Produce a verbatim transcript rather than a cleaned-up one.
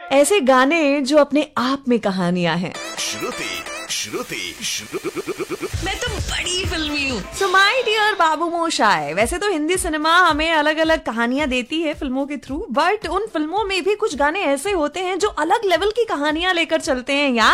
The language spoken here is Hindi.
ऐसे गाने जो अपने आप में कहानियां हैं। श्रुति श्रुति श्रुति मैं तो बड़ी फिल्मी हूँ। सो माय डियर बाबू मोशाय, वैसे तो हिंदी सिनेमा हमें अलग अलग कहानियां देती है फिल्मों के थ्रू, बट उन फिल्मों में भी कुछ गाने ऐसे होते हैं जो अलग लेवल की कहानियां लेकर चलते हैं यार।